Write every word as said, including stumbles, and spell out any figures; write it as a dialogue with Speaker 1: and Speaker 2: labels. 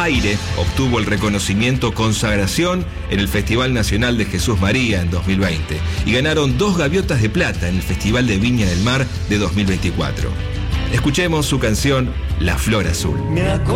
Speaker 1: Aire obtuvo el reconocimiento Consagración en el Festival Nacional de Jesús María en dos mil veinte y ganaron dos gaviotas de plata en el Festival de Viña del Mar de dos mil veinticuatro. Escuchemos su canción La Flor Azul.
Speaker 2: Me